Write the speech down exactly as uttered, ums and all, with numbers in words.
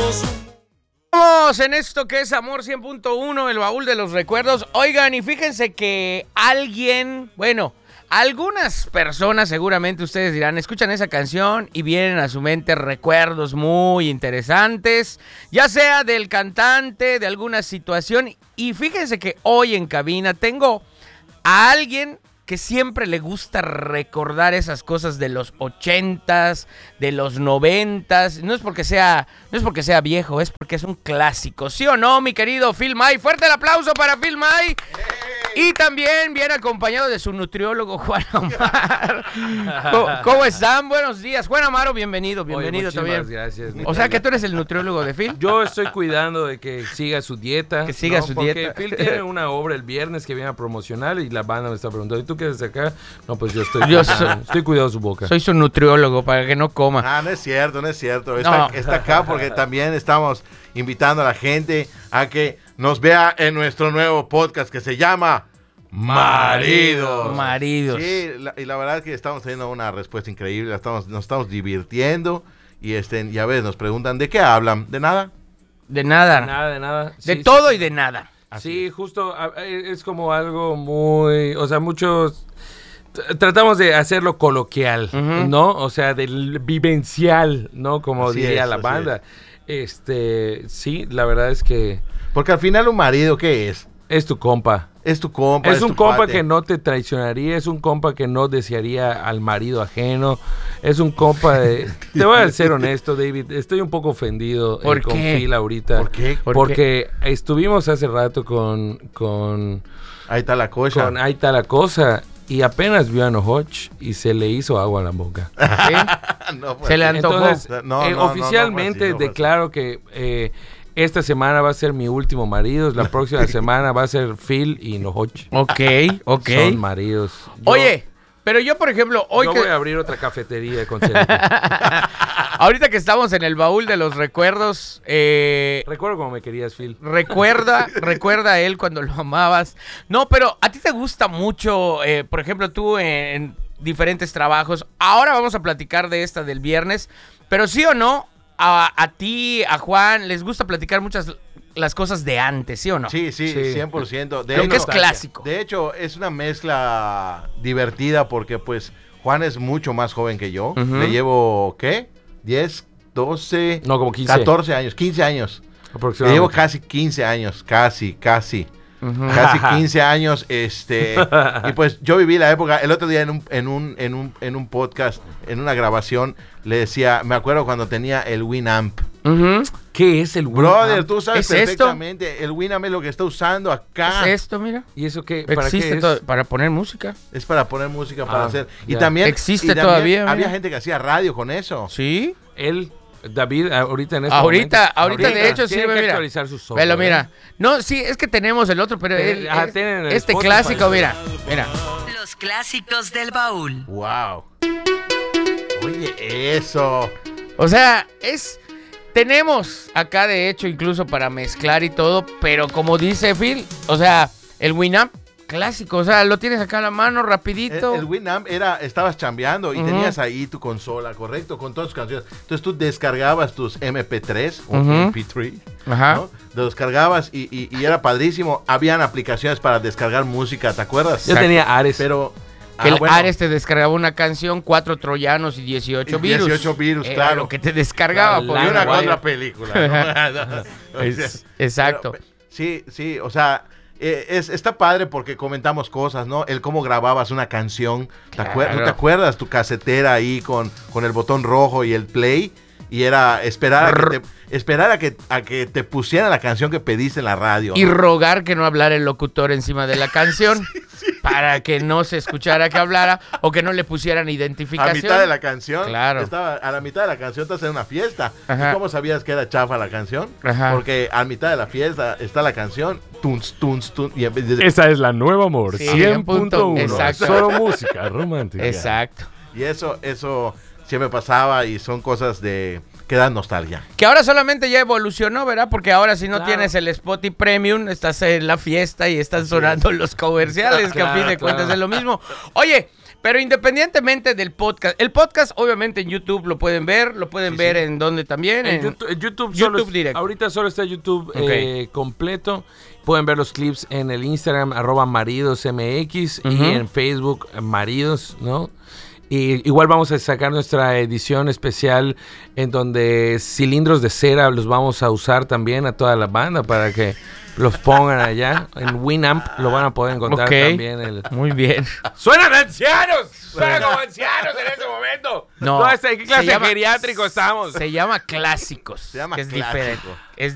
somos un... Estamos en esto que es Amor cien punto uno, el baúl de los recuerdos. Oigan, y fíjense que alguien, bueno, algunas personas seguramente ustedes dirán, escuchan esa canción y vienen a su mente recuerdos muy interesantes, ya sea del cantante, de alguna situación. Y fíjense que hoy en cabina tengo a alguien que siempre le gusta recordar esas cosas de los ochentas, de los noventas. No es porque sea, no es porque sea viejo, es porque es un clásico. ¿Sí o no, mi querido Phil May? Fuerte el aplauso para Phil May. Y también viene acompañado de su nutriólogo, Juan Amaro. ¿Cómo, ¿Cómo están? Buenos días. Juan Amaro, bienvenido, bienvenido. Oye, también. Gracias. O sea que tú eres el nutriólogo de Phil. Yo estoy cuidando de que siga su dieta. Que siga ¿no? su Porque dieta. Phil tiene una obra el viernes que viene a promocionar y la banda me está preguntando, ¿y tú qué haces acá? No, pues yo estoy Yo cuidando, soy- estoy cuidando su boca. Soy su nutriólogo para que no coma. Ah, no es cierto, no es cierto. Está, No. está acá porque también estamos invitando a la gente a que nos vea en nuestro nuevo podcast que se llama Maridos. Maridos. Sí, la- y la verdad es que estamos teniendo una respuesta increíble, la estamos, nos estamos divirtiendo y este, ya ves, nos preguntan, ¿de qué hablan? ¿De nada? De nada. De nada, de nada. De Sí, todo sí. y de nada. Sí, justo, a- es como algo muy, o sea, muchos t- tratamos de hacerlo coloquial, Ujú. ¿no? O sea, del vivencial, ¿no? Como Así diría es, la así banda. Este, sí, la verdad es que Porque al final un marido, ¿qué es? es tu compa. Es tu compa. Es un tu compa cuate. que no te traicionaría, es un compa que no desearía al marido ajeno, es un compa de... Te voy a ser honesto, David, estoy un poco ofendido eh, ¿Por con qué? Phil ahorita. ¿Por qué? ¿Por Porque estuvimos hace rato con... con, Ahí está la cosa. con Ahí está la cosa, y apenas vio a Nohoch y se le hizo agua a la boca. ¿Sí? No, pues, Se le antojó. Entonces, No, no, eh, no, no, oficialmente no fue así, no fue así. declaro que... eh, esta semana va a ser mi último marido, la próxima semana va a ser Phil y Nohoch. Ok, ok. Son maridos. Yo- Oye, pero yo, por ejemplo, hoy yo que... voy a abrir otra cafetería con Cerezo. ahorita que estamos en el baúl de los recuerdos, eh, Recuerdo cómo me querías, Phil. recuerda, recuerda a él cuando lo amabas. No, pero a ti te gusta mucho, eh, por ejemplo, tú en, en diferentes trabajos. Ahora vamos a platicar de esta del viernes, pero sí o no, a, a ti, a Juan, les gusta platicar muchas las cosas de antes, ¿sí o no? Sí, sí, Sí. cien por ciento. De Lo que es hecho- clásico. De hecho, es una mezcla divertida porque pues Juan es mucho más joven que yo. Ujú. Le llevo, ¿qué? diez, doce, No, como quince. catorce años, quince años. Le Aproximadamente. llevo casi quince años, casi, casi. Ujú. Casi quince años, este, y pues yo viví la época, el otro día en un, en un, en un, en un podcast, en una grabación, le decía, me acuerdo cuando tenía el Winamp. Ujú. ¿Qué es el Brother, Winamp? tú sabes ¿Es esto? perfectamente, el Winamp es lo que está usando acá. ¿Es esto, mira? ¿Y eso qué? ¿Para Existe qué es? todo- para poner música. Es para poner música, para Ah, hacer. Y ya. también Existe y también todavía, había mira. gente que hacía radio con eso. ¿Sí? Él, David, ahorita en este Ahorita, momento. ahorita de hecho tiene sirve, que mira. actualizar su software. Velo, mira. No, sí, es que tenemos el otro, pero Eh, el- ah, es- tienen el este Spotify. clásico, mira, mira. Los clásicos del baúl. Wow. Oye, eso. O sea, es tenemos acá de hecho incluso para mezclar y todo, pero como dice Phil, o sea, el Winamp clásico, o sea, lo tienes acá a la mano El, rapidito. el Winamp era, estabas chambeando y Ujú. tenías ahí tu consola, correcto, con todas tus canciones. Entonces tú descargabas tus eme pe tres o Ujú. eme pe tres, Ajá. ¿no? Los descargabas y, y- y era padrísimo. Habían aplicaciones para descargar música, ¿te acuerdas? Yo tenía Ares. Pero Que ah, el bueno, Ares te descargaba una canción, cuatro troyanos y dieciocho Y virus. dieciocho virus, Era claro. lo que te descargaba. La por y una Guay. contra película. ¿no? Es- exacto. Pero, sí, sí, o sea, eh, es, está padre porque comentamos cosas, ¿no? El cómo grababas una canción. ¿Te, acuer- Claro. ¿no te acuerdas tu casetera ahí con, con el botón rojo y el play? Y era esperar a que te, esperar a que, a que te pusieran la canción que pediste en la radio. Y ¿no? rogar que no hablara el locutor encima de la canción para que no se escuchara que hablara o que no le pusieran A identificación. mitad de la canción. Claro. Estaba, a la mitad de la canción estás en una fiesta. Ajá. ¿Y cómo sabías que era chafa la canción? Ajá. Porque a mitad de la fiesta está la canción. Tuns, tuns, tuns. Y en vez de- Esa es la nueva Amor, Sí, cien punto uno. exacto. Solo música romántica. Exacto. Y eso, eso siempre pasaba y son cosas de que dan nostalgia. Que ahora solamente ya evolucionó, ¿verdad? Porque ahora si no Claro. tienes el Spotify Premium, estás en la fiesta y están sonando los comerciales, que a Claro, fin de cuentas claro. es lo mismo. Oye, Pero independientemente del podcast, el podcast obviamente en YouTube lo pueden ver, lo pueden Sí, ver sí. en donde también. En En, YouTube, en YouTube, solo YouTube es- directo. ahorita solo está YouTube Ok. eh, completo. Pueden ver los clips en el Instagram, arroba maridosmx, Ujú. y en Facebook, eh, maridos, ¿no? Y igual vamos a sacar nuestra edición especial en donde cilindros de cera los vamos a usar también a toda la banda para que los pongan allá. En Winamp lo van a poder encontrar Ok. también. El... Muy bien. ¡Suenan ancianos! ¡Suenan como ancianos en este momento! No, ¿Qué clase se llama- de geriátrico estamos? Se llama Clásicos. Se llama que es Clásico. diferente. Es